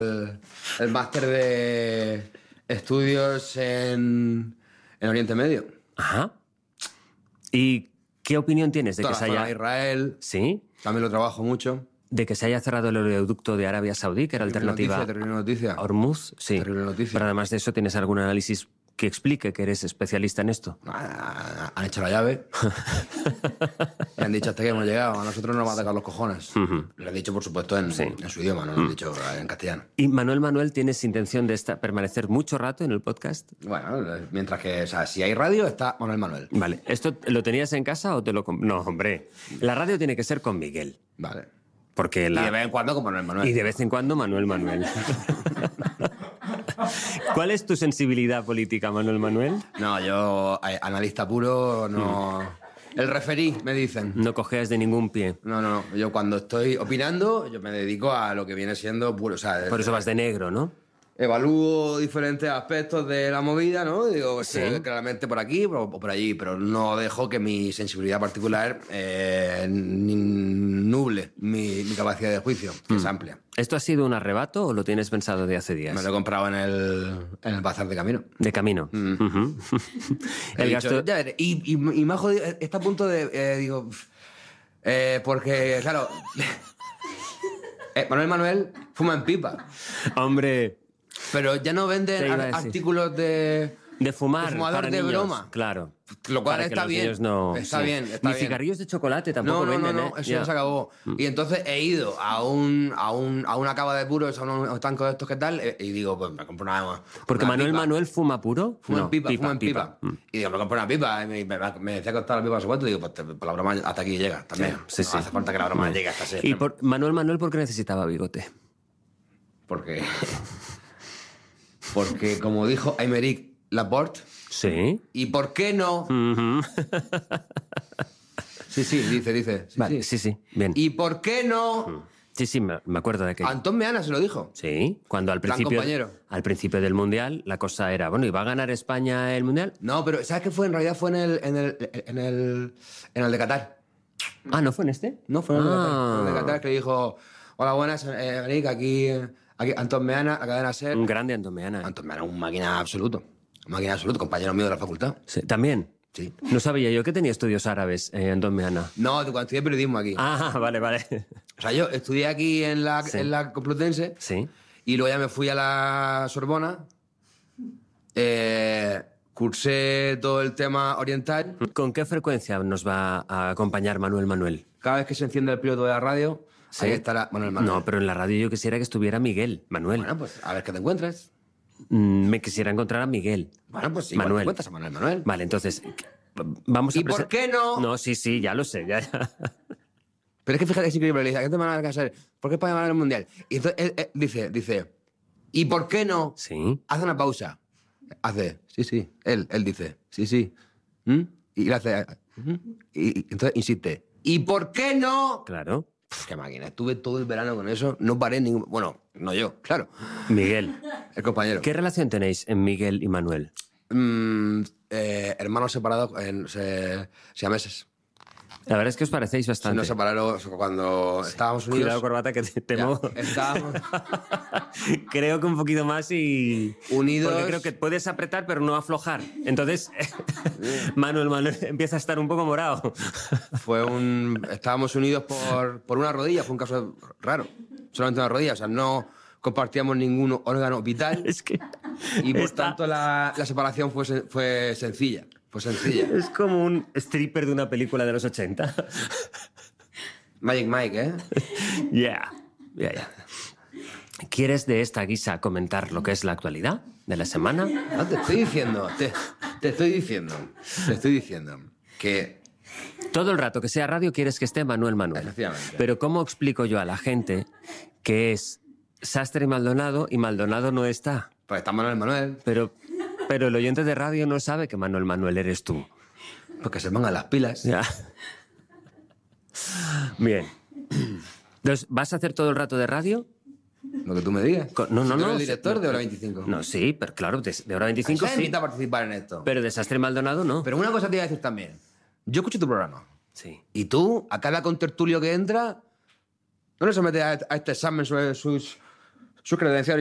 el máster de estudios en Oriente Medio. Ajá. ¿Y qué opinión tienes de Toda que la se zona haya... de Israel, ¿Sí? también lo trabajo mucho. De que se haya cerrado el oleoducto de Arabia Saudí, que era alternativa Terrible noticia. a Hormuz. Sí. Terrible noticia. Pero además de eso, ¿tienes algún análisis que explique que eres especialista en esto? Han hecho la llave y han dicho hasta que hemos llegado. A nosotros nos va a atacar los cojones. Lo han dicho, por supuesto, en su idioma, no lo han dicho en castellano. ¿Y Manuel, tienes intención de permanecer mucho rato en el podcast? Bueno, mientras que, o sea, si hay radio, está Manuel. Vale. ¿Esto lo tenías en casa o te lo... No, hombre. La radio tiene que ser con Miguel. Vale. Porque Y de vez en cuando con Manuel. Y de vez en cuando Manuel. ¿Cuál es tu sensibilidad política, Manuel? No, yo, analista puro, no... El referí, me dicen. No cojeas de ningún pie. No. Yo cuando estoy opinando, yo me dedico a lo que viene siendo puro. O sea, Por eso vas de negro, ¿no? evalúo diferentes aspectos de la movida, ¿no? Digo, pues, Sí. claramente por aquí o por allí, pero no dejo que mi sensibilidad particular nuble mi capacidad de juicio, que es amplia. ¿Esto ha sido un arrebato o lo tienes pensado de hace días? Me lo he comprado en el bazar de camino. De camino. Ujú. He El dicho, gasto... ya veré. Y me ha jodido, está a punto de, digo, porque, claro, Manuel fuma en pipa, Hombre, pero ya no Te venden iba a decir. artículos de fumar fumador para de niños, broma. Claro. Lo cual Para que está los bien. niños no... Está bien. Ni cigarrillos de chocolate tampoco venden, ¿eh? Eso Ya. ya se acabó. Y entonces he ido a una cava de puros, a unos estancos de estos que tal, y digo, pues me compro una Porque una pipa. Manuel fuma puro. Fuma No, en pipa. Y digo, me compro una pipa. Y me decía que costaba la pipa no sé cuánto. Y digo, pues por la broma hasta aquí llega también. Sí. No hace falta que la broma llegue hasta ese Y extremo. Manuel, ¿por qué necesitaba bigote? Porque como dijo Aymeric Laporte, Sí. ¿y por qué no? Sí, dice. Vale, sí. Bien. ¿Y por qué no? Sí, me acuerdo de aquello. Antón Meana se lo dijo. Sí, cuando al compañero. principio del Mundial la cosa era, bueno, ¿y va a ganar España el Mundial? No, pero ¿sabes qué fue? En realidad fue en el de Qatar. Ah, ¿no fue en este? No, fue en el de Qatar. Ah. Fue en el de Qatar que dijo, hola, buenas, Eric, aquí Antón Meana, la cadena SER. Un grande Antomeana. Antón Meana, un máquina absoluto. Un máquina absoluto, compañero mío de la facultad. Sí, ¿también? Sí. No sabía yo que tenía estudios árabes, Antomeana. No, cuando estudié periodismo aquí. Ah, vale. O sea, yo estudié aquí en la Complutense. Sí. Y luego ya me fui a la Sorbona. Cursé todo el tema oriental. ¿Con qué frecuencia nos va a acompañar Manuel? Cada vez que se enciende el piloto de la radio, Sí. ahí estará Manuel. No, pero en la radio yo quisiera que estuviera Miguel, Manuel. Bueno, pues a ver qué te encuentres. Me quisiera encontrar a Miguel. Bueno, pues igual te Manuel. encuentras a Manuel. Vale, entonces, vamos a ¿Y por qué no? No, sí, ya lo sé. Ya. Pero es que fíjate, es increíble. Le dice, ¿qué te van a hacer? ¿Por qué España va a ganar el Mundial? Y entonces él dice, ¿y por qué no? Sí. Hace una pausa. Hace, sí. Él dice, sí. ¿Mm? Y le hace, y entonces insiste, ¿y por qué no? Claro. Puf, qué máquina. Estuve todo el verano con eso. No paré ningún... Bueno, no yo, claro. Miguel. El compañero. ¿Qué relación tenéis en Miguel y Manuel? Hermanos separados siameses. La verdad es que os parecéis Se bastante. nos separaron cuando estábamos unidos. Cuidado, corbata, que te Ya, mojo. estábamos Creo que un poquito más y... unidos. Porque creo que puedes apretar, pero no aflojar. Entonces, Manuel empieza a estar un poco morado. Estábamos unidos por una rodilla. Fue un caso raro. Solamente una rodilla. O sea, no compartíamos ningún órgano vital. Es que... Y por está- tanto la separación fue sencilla. Fue sencilla. Es como un stripper de una película de los 80. Magic Mike, ¿eh? Yeah. ¿Quieres de esta guisa comentar lo que es la actualidad de la semana? No, te estoy diciendo que... Todo el rato que sea radio quieres que esté Manuel. Efectivamente. Pero ¿cómo explico yo a la gente que es Sastre y Maldonado no está? Pues está Manuel. Pero el oyente de radio no sabe que Manuel eres tú. Porque se pongan las pilas. Ya. Bien. Entonces, ¿vas a hacer todo el rato de radio? Lo que tú me digas. No. Si tú eres el director de Hora 25. No, sí, pero claro, de Hora 25 Se sí. invita a participar en esto. Pero de Sastre y Maldonado no. Pero una cosa te iba a decir también. Yo escucho tu programa. Sí. Y tú, a cada contertulio que entra, no le sometes a este examen sobre sus credenciales